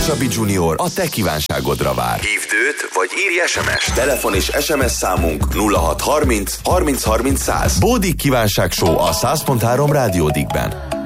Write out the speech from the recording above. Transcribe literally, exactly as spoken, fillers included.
Csabi Junior a te kívánságodra vár. Hívd őt, vagy írj es em es. Telefon és es em es számunk nulla hat harminc harminc harminc száz. Bódik kívánság show a száz pont három Rádió Dickben.